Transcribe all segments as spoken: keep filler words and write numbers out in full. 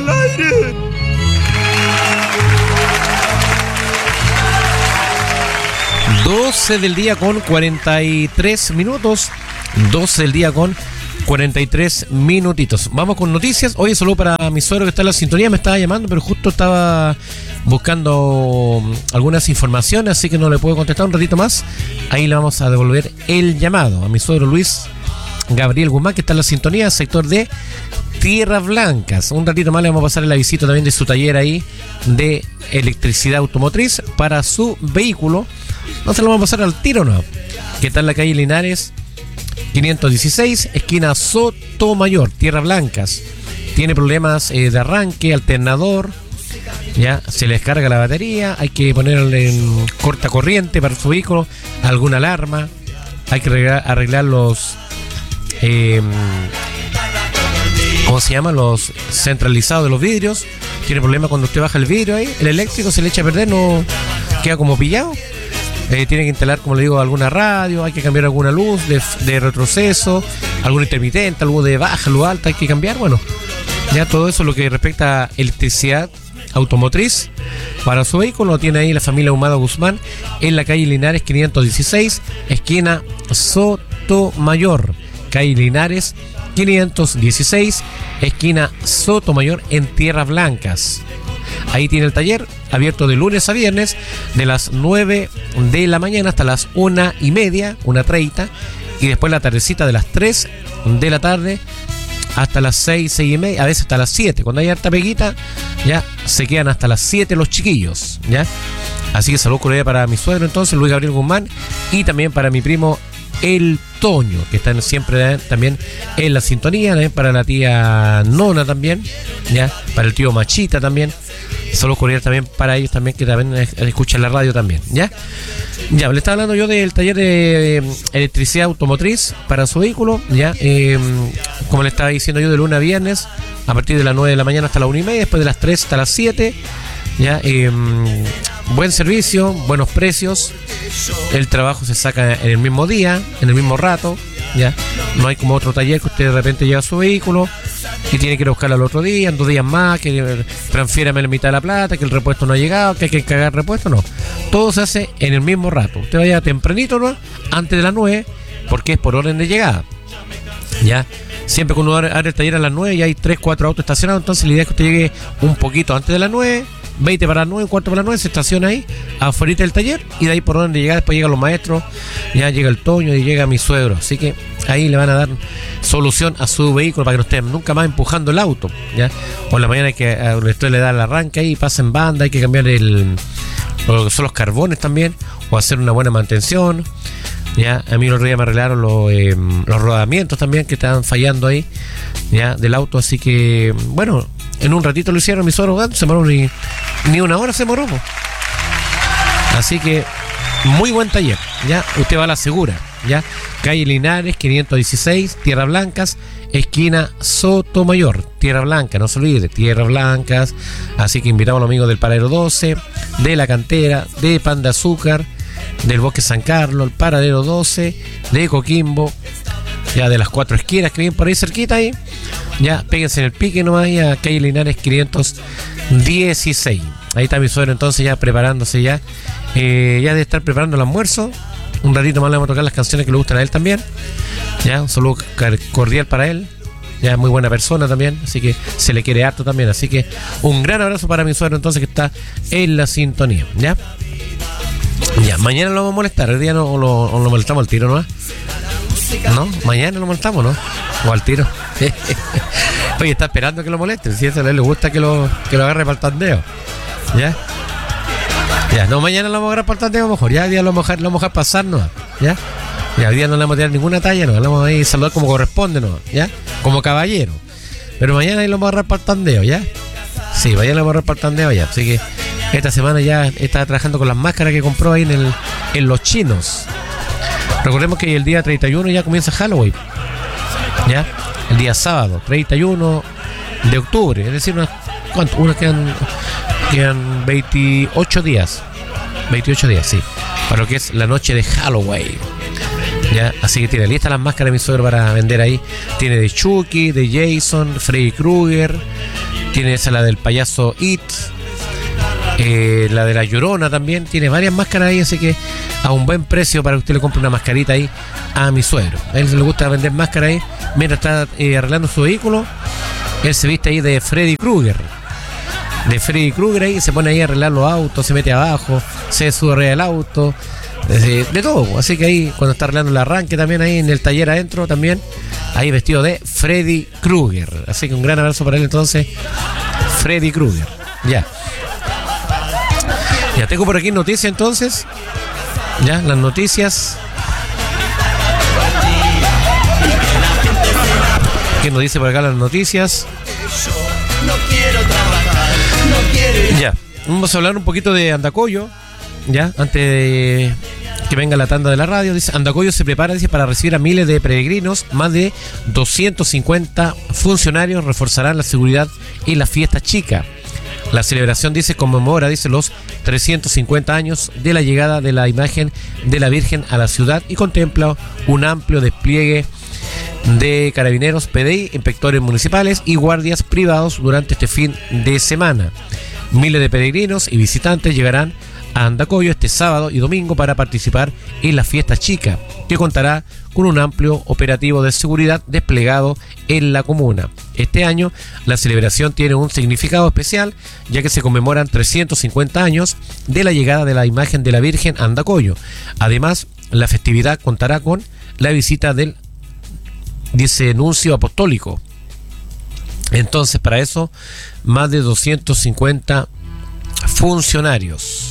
al aire. doce del día con cuarenta y tres minutos. doce del día con cuarenta y tres minutitos. Vamos con noticias. Oye, saludo para mi suegro que está en la sintonía. Me estaba llamando, pero justo estaba buscando algunas informaciones, así que no le puedo contestar un ratito más. Ahí le vamos a devolver el llamado a mi suegro Luis Gabriel Guzmán, que está en la sintonía, sector de Tierras Blancas. Un ratito más le vamos a pasar la visita también de su taller ahí de electricidad automotriz para su vehículo. No se lo vamos a pasar al tiro, ¿no? Que está en la calle Linares quinientos dieciséis, esquina Sotomayor, Tierras Blancas. Tiene problemas eh, de arranque, alternador, ya se le descarga la batería, hay que ponerle en corta corriente para su vehículo, alguna alarma, hay que arreglar, arreglar los eh, ¿cómo se llama? Los centralizados de los vidrios. Tiene problema cuando usted baja el vidrio ahí, el eléctrico se le echa a perder, no queda como pillado. Eh, tiene que instalar, como le digo, alguna radio, hay que cambiar alguna luz de, de retroceso, algún intermitente, algo de baja, luz alta, hay que cambiar. Bueno, ya todo eso lo que respecta a electricidad automotriz para su vehículo lo tiene ahí la familia Ahumada Guzmán en la calle Linares quinientos dieciséis, esquina Sotomayor. Calle Linares quinientos dieciséis, esquina Sotomayor, en Tierras Blancas. Ahí tiene el taller abierto de lunes a viernes de las nueve de la mañana hasta las una y media, una treinta, y después la tardecita de las tres de la tarde hasta las seis, seis y media, a veces hasta las siete. Cuando hay harta peguita, ya se quedan hasta las siete los chiquillos, ¿ya? Así que salud cordial para mi suegro entonces, Luis Gabriel Guzmán, y también para mi primo El Toño, que están siempre eh, también en la sintonía, eh, para la tía Nona también, ya, para el tío Machita también. Saludos cordiales también para ellos también, que también escuchan la radio también, ¿ya? Ya, le estaba hablando yo del taller de electricidad automotriz para su vehículo, ¿ya? Eh, como le estaba diciendo yo, de lunes a viernes, a partir de las nueve de la mañana hasta la una y media, después de las tres hasta las siete, ¿ya? Eh, buen servicio, buenos precios, el trabajo se saca en el mismo día, en el mismo rato, ¿ya? No hay como otro taller que usted de repente lleva su vehículo y tiene que ir a buscarlo al otro día, en dos días más, que transfiérame la mitad de la plata, que el repuesto no ha llegado, que hay que encargar el repuesto. No, todo se hace en el mismo rato. Usted vaya tempranito, ¿no? Antes de las nueve, porque es por orden de llegada, ¿ya? Siempre cuando uno abre el taller a las nueve y hay tres, cuatro autos estacionados, entonces la idea es que usted llegue un poquito antes de las nueve, veinte para las nueve, cuarto para las nueve, se estaciona ahí, afuera del taller, y de ahí por orden de llegar, después llegan los maestros, ya llega el Toño y llega mi suegro. Así que ahí le van a dar solución a su vehículo para que no estén nunca más empujando el auto, ¿ya? O en la mañana hay que, usted le da el arranque ahí, pasa en banda, hay que cambiar el, lo que son los carbones también, o hacer una buena mantención, ¿ya? A mí el otro día me arreglaron los, eh, los rodamientos también que estaban fallando ahí, ¿ya? Del auto, así que, bueno, en un ratito lo hicieron mis suegros, se demoró ni, ni una hora, se demoró. Así que, muy buen taller, ¿ya? Usted va a la segura, ¿ya? Calle Linares, quinientos dieciséis, Tierras Blancas, esquina Sotomayor, Tierra Blanca, no se olvide, Tierras Blancas. Así que invitamos a los amigos del Paradero doce, de La Cantera, de Pan de Azúcar, del Bosque San Carlos, el Paradero doce, de Coquimbo, ya de las cuatro esquinas que vienen por ahí cerquita ahí, ya péguense en el pique nomás, a calle Linares quinientos dieciséis. Ahí está mi suegro entonces ya preparándose ya, eh, ya de estar preparando el almuerzo. Un ratito más le vamos a tocar las canciones que le gustan a él también, ya, un saludo cordial para él, ya, muy buena persona también, así que se le quiere harto también. Así que un gran abrazo para mi suegro entonces, que está en la sintonía, ya. Ya, mañana lo vamos a molestar, el día no lo, lo molestamos al tiro, ¿no? ¿No? Mañana lo molestamos, ¿no? O al tiro. Oye, está esperando que lo molesten, si eso a él le gusta que lo, que lo agarre para el tandeo, ¿ya? Ya, no, mañana lo vamos a agarrar para el tandeo mejor, ya, día lo vamos a dejar, lo vamos a dejar pasarnos, ¿ya? Ya, hoy día no le vamos a tirar ninguna talla, no, le vamos a ir a saludar como corresponde, ¿no? ¿Ya? Como caballero. Pero mañana ahí lo vamos a agarrar para el tandeo, ¿ya? Sí, mañana lo vamos a agarrar para el tandeo, ¿ya? Así que esta semana ya está trabajando con las máscaras que compró ahí en el en los chinos. Recordemos que el día treinta y uno ya comienza Halloween, ¿ya? El día sábado, treinta y uno de octubre, es decir, unas, ¿cuánto? Unas quedan, quedan veintiocho días, veintiocho días, sí, para lo que es la noche de Halloween, ¿ya? Así que tiene listas las máscaras de mi suegro para vender ahí. Tiene de Chucky, de Jason, Freddy Krueger, tiene tiene esa, la del payaso It, eh, la de la Llorona también, tiene varias máscaras ahí, así que a un buen precio para que usted le compre una mascarita ahí a mi suegro. A él le gusta vender máscaras ahí mientras está eh, arreglando su vehículo. Él se viste ahí de Freddy Krueger. De Freddy Krueger ahí, se pone ahí a arreglar los autos, se mete abajo, se sube arriba del auto, de, de todo. Así que ahí, cuando está arreglando el arranque también ahí en el taller adentro también, ahí vestido de Freddy Krueger. Así que un gran abrazo para él entonces, Freddy Krueger. Ya. Ya tengo por aquí noticias entonces. Ya, las noticias. ¿Qué nos dice por acá las noticias? Ya, vamos a hablar un poquito de Andacollo. Ya, antes de que venga la tanda de la radio, dice: Andacollo se prepara, dice, para recibir a miles de peregrinos. Más de doscientos cincuenta funcionarios reforzarán la seguridad en la fiesta chica. La celebración, dice, conmemora, dice, los trescientos cincuenta años de la llegada de la imagen de la Virgen a la ciudad y contempla un amplio despliegue de carabineros, P D I, inspectores municipales y guardias privados durante este fin de semana. Miles de peregrinos y visitantes llegarán a Andacollo este sábado y domingo para participar en la fiesta chica, que contará con un amplio operativo de seguridad desplegado en la comuna. Este año la celebración tiene un significado especial, ya que se conmemoran trescientos cincuenta años de la llegada de la imagen de la Virgen a Andacollo. Además, la festividad contará con la visita del, dice, nuncio apostólico. Entonces, para eso, más de doscientos cincuenta funcionarios.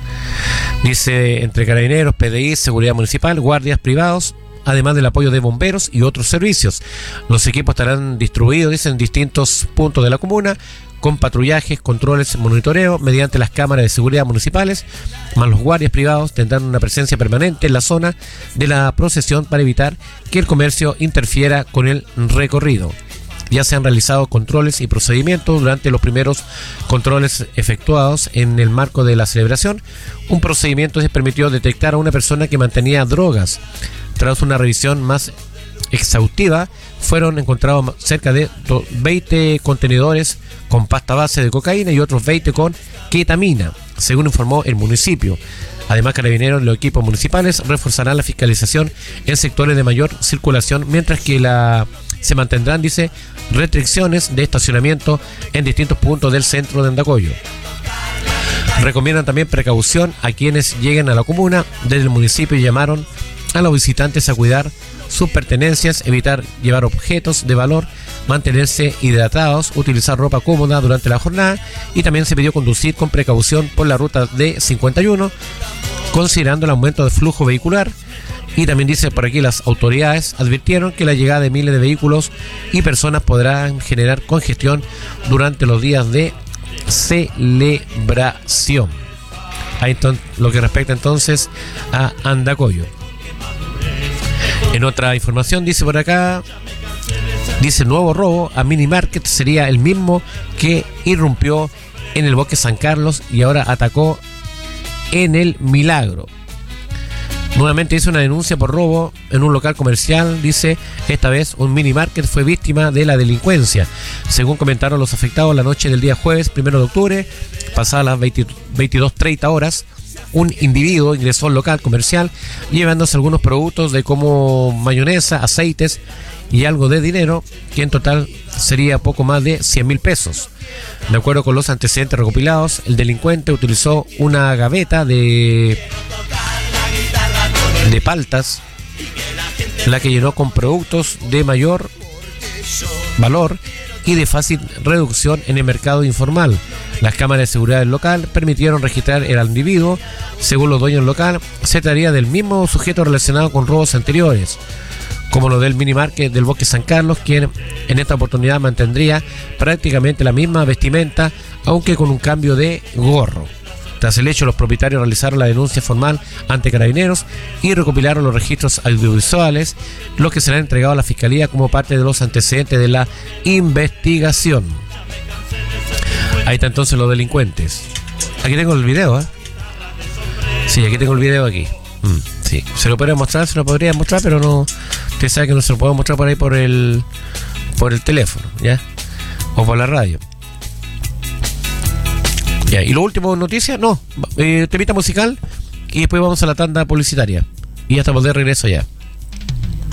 Dice, entre carabineros, P D I, seguridad municipal, guardias privados, además del apoyo de bomberos y otros servicios. Los equipos estarán distribuidos, dice, en distintos puntos de la comuna, con patrullajes, controles, monitoreo, mediante las cámaras de seguridad municipales, más los guardias privados tendrán una presencia permanente en la zona de la procesión para evitar que el comercio interfiera con el recorrido. Ya se han realizado controles y procedimientos durante los primeros controles efectuados en el marco de la celebración. Un procedimiento se permitió detectar a una persona que mantenía drogas. Tras una revisión más exhaustiva, fueron encontrados cerca de veinte contenedores con pasta base de cocaína y otros veinte con ketamina, según informó el municipio. Además, Carabineros y los equipos municipales reforzarán la fiscalización en sectores de mayor circulación, mientras que la se mantendrán, dice, restricciones de estacionamiento en distintos puntos del centro de Andacollo. Recomiendan también precaución a quienes lleguen a la comuna. Desde el municipio llamaron a los visitantes a cuidar sus pertenencias, evitar llevar objetos de valor, mantenerse hidratados, utilizar ropa cómoda durante la jornada, y también se pidió conducir con precaución por la ruta D cincuenta y uno, considerando el aumento de flujo vehicular. Y también dice por aquí, las autoridades advirtieron que la llegada de miles de vehículos y personas podrán generar congestión durante los días de celebración. Ahí entonces, lo que respecta entonces a Andacollo. En otra información dice por acá, dice: nuevo robo a Mini Market sería el mismo que irrumpió en el Bosque San Carlos y ahora atacó en el Milagro. Nuevamente hizo una denuncia por robo en un local comercial. Dice, esta vez un mini market fue víctima de la delincuencia. Según comentaron los afectados, la noche del día jueves, primero de octubre, pasadas las veintidós treinta horas, un individuo ingresó al local comercial llevándose algunos productos de como mayonesa, aceites y algo de dinero, que en total sería poco más de cien mil pesos. De acuerdo con los antecedentes recopilados, el delincuente utilizó una gaveta de... de paltas, la que llenó con productos de mayor valor y de fácil reducción en el mercado informal. Las cámaras de seguridad del local permitieron registrar el individuo. Según los dueños del local, se trataría del mismo sujeto relacionado con robos anteriores, como lo del minimarket del Bosque San Carlos, quien en esta oportunidad mantendría prácticamente la misma vestimenta, aunque con un cambio de gorro. Tras el hecho, los propietarios realizaron la denuncia formal ante Carabineros y recopilaron los registros audiovisuales, los que serán entregados a la Fiscalía como parte de los antecedentes de la investigación. Ahí está entonces los delincuentes. Aquí tengo el video, ¿eh? Sí, aquí tengo el video aquí. Mm, sí, se lo podría mostrar, se lo podría mostrar, pero no. Usted sabe que no se lo puedo mostrar por ahí por el por el teléfono, ¿ya? O por la radio. Ya, y lo último, noticias, no, eh, temita musical y después vamos a la tanda publicitaria. Y hasta volver de regreso ya.